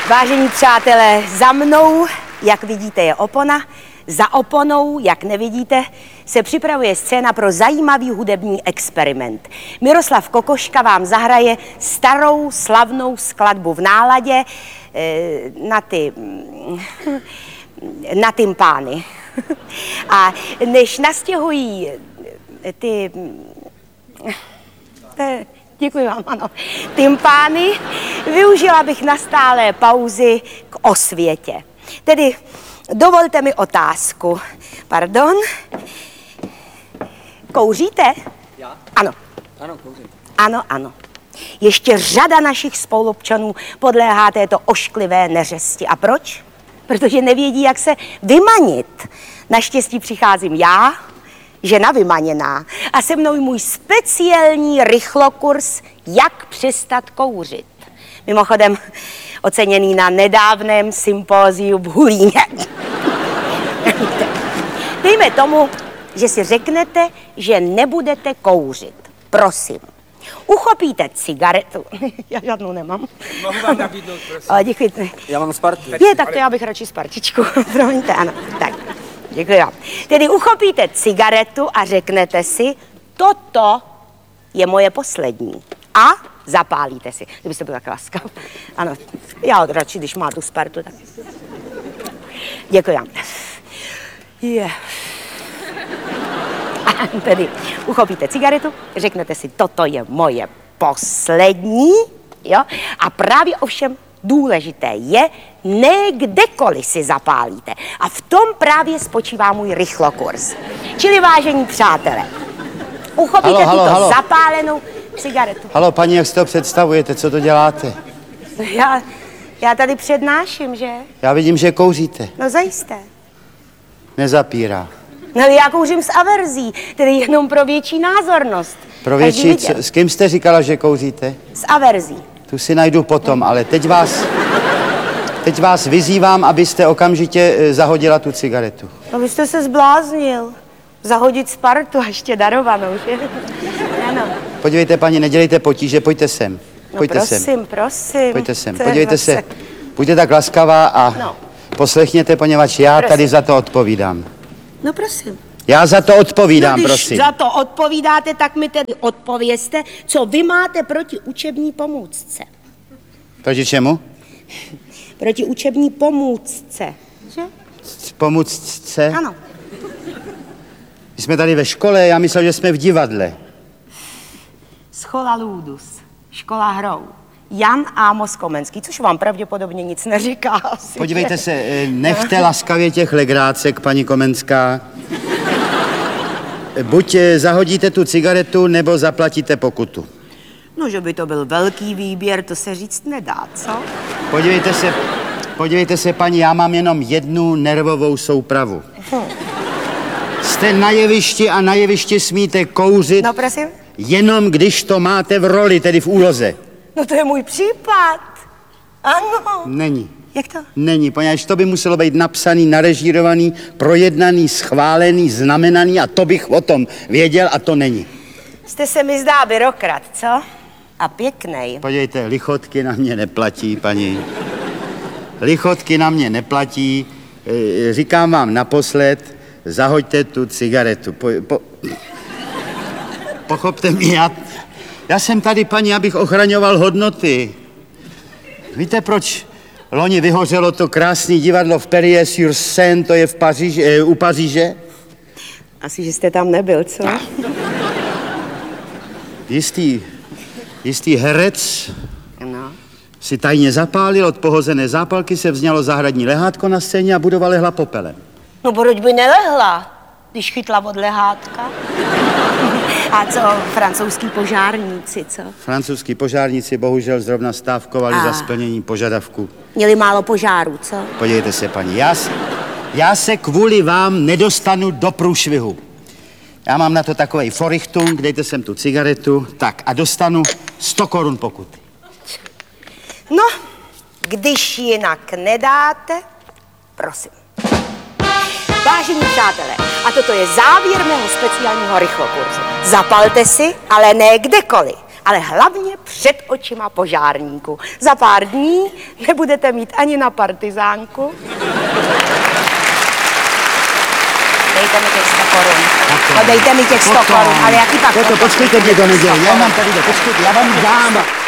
Vážení přátelé, za mnou, jak vidíte, je opona. Za oponou, jak nevidíte, se připravuje scéna pro zajímavý hudební experiment. Miroslav Kokoška vám zahraje starou slavnou skladbu v náladě na tympány. A než nastěhují ty... Děkuji vám, ano. Tympány, využila bych nastálé pauzy k osvětě. Tedy dovolte mi otázku. Pardon? Kouříte? Já? Ano. Ano, kouřím. Ano, ano. Ještě řada našich spoluobčanů podléhá této ošklivé neřesti. A proč? Protože nevědí, jak se vymanit. Naštěstí přicházím já, žena vymaněná, a se mnou můj speciální rychlokurs, jak přestat kouřit. Mimochodem oceněný na nedávném sympóziu v Hulíně. Dejme tomu, že si řeknete, že nebudete kouřit. Prosím. Uchopíte cigaretu. Já žádnou nemám. Mohu vám nabídnout, prosím. Děkuji. Já mám Spartu. Tak to já bych radši Spartičku. Promiňte, ano. Tak, děkuji vám. Tedy uchopíte cigaretu a řeknete si, toto je moje poslední. A zapálíte si. Kdybyste byl tak laskav. Ano, já radši, když má tu Spartu, tak... Děkuji vám. Tedy uchopíte cigaretu, řeknete si, toto je moje poslední, jo? A právě ovšem důležité je, ne kdekoliv si zapálíte. A v tom právě spočívá můj rychlokurs. Čili vážení přátelé, uchopíte tuto zapálenou cigaretu. Halo, paní, jak si to představujete, co to děláte? Já tady přednáším, že? Já vidím, že kouříte. No zajisté. Nezapírá. No já kouřím s averzí, tedy jenom pro větší názornost. Pro větší, s kým jste říkala, že kouříte? S averzí. Tu si najdu potom, ale teď vás vyzývám, abyste okamžitě zahodila tu cigaretu. No vy jste se zbláznil. Zahodit Spartu a ještě darovanou, že? Ano. Podívejte, paní, nedělejte potíže, pojďte sem. Pojďte prosím, prosím. Pojďte sem, podívejte se. Buďte tak laskavá a poslechněte, poněvadž já tady za to odpovídám. No prosím. Já za to odpovídám, když prosím. za to odpovídáte, tak mi tedy odpovězte, co vy máte proti učební pomůcce. Proti čemu? Proti učební pomůcce. Že? Pomůcce? Ano. My jsme tady ve škole, já myslel, že jsme v divadle. Schola Ludus, škola hrou. Jan Amos Komenský, což vám pravděpodobně nic neříká asi. Podívejte se, nechte laskavě těch legrácek, paní Komenská. Buď zahodíte tu cigaretu, nebo zaplatíte pokutu. No, že by to byl velký výběr, to se říct nedá, co? Podívejte se, paní, já mám jenom jednu nervovou soupravu. Jste na jevišti a na jevišti smíte kouřit. No, prosím? Jenom když to máte v roli, tedy v úloze. No to je můj případ. Ano. Není. Jak to? Není, poněvadž to by muselo být napsaný, narežírovaný, projednaný, schválený, znamenaný a to bych o tom věděl a to není. Jste se mi zdá byrokrat, co? A pěknej. Podívejte, lichotky na mě neplatí, paní. Lichotky na mě neplatí. Říkám vám naposled, zahoďte tu cigaretu. Pochopte mě, já jsem tady, paní, abych ochraňoval hodnoty. Víte, proč loni vyhořelo to krásné divadlo v Perrier-sur-Seine, to je u Paříže? Asi, že jste tam nebyl, co? Jistý herec si tajně zapálil, od pohozené zápalky se vznělo zahradní lehátko na scéně a budova lehla popelem. No, proč by nelehla, když chytla od lehátka? A co francouzský požárníci, co? Francouzský požárníci bohužel zrovna stávkovali za splnění požadavků. Měli málo požárů, co? Podívejte se, paní, já se kvůli vám nedostanu do průšvihu. Já mám na to takovej forichtung, dejte sem tu cigaretu, tak a dostanu 100 korun pokuty. No, když jinak nedáte, prosím. Vážení přátelé, a toto je závěr mého speciálního rychlokurzu. Zapalte si, ale ne kdekoliv. ale hlavně před očima požárníků. Za pár dní nebudete mít ani na partizánku. Dejte mi těch 100 korun. No dejte mi těch 100 korun, ale jaký pak? Počkejte mě do neděle, já mám tady, počkejte, já vám dám.